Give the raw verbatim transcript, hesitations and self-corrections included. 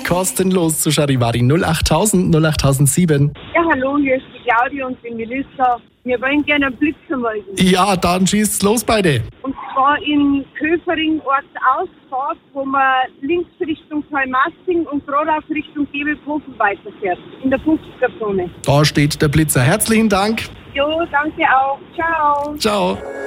Kostenlos zu Charivari null acht tausend null acht sieben. Ja, hallo, hier ist die Claudia und die Melissa. Wir wollen gerne einen Blitzer melden. Ja, dann schießt's los beide. Und zwar in Köfering Ortsausfahrt, wo man links Richtung Palmasting und geradeaus Richtung Gebelkofen weiterfährt. In der fünfziger-Zone. Da steht der Blitzer. Herzlichen Dank. Jo, danke auch. Ciao. Ciao.